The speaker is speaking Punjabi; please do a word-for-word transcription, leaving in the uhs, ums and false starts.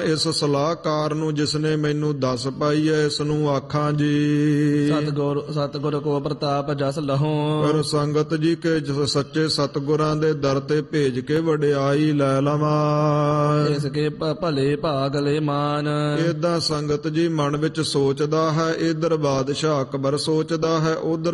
ਇਸ ਸਲਾਹਕਾਰ ਨੂੰ ਜਿਸਨੇ ਮੈਨੂੰ ਦੱਸ ਪਾਈ ਹੈ, ਇਸ ਨੂੰ ਆਖਾਂ ਜੀ। ਸਤਿਗੁਰ ਸਤਿਗੁਰ ਕੋ ਪ੍ਰਤਾਪ ਜਸ ਲਹੋ। ਪਰ ਸੰਗਤ ਜੀ ਕੇ ਜਿਸ ਸੱਚੇ ਸਤਿਗੁਰਾਂ ਦੇ ਦਰ ਤੇ ਭੇਜ ਕੇ ਵਡਿਆਈ ਲੈ ਲਵਾਂ। ਇਸ ਕੇ ਭ- ਭਲੇ ਭਾਗ ਲੈ ਮਾਨ। ਏਦਾਂ ਸੰਗਤ ਜੀ ਮਨ ਵਿੱਚ ਸੋਚਦਾ ਹੈ, ਇਧਰ ਬਾਦਸ਼ਾਹ ਅਕਬਰ ਸੋਚਦਾ ਹੈ, ਉਧਰ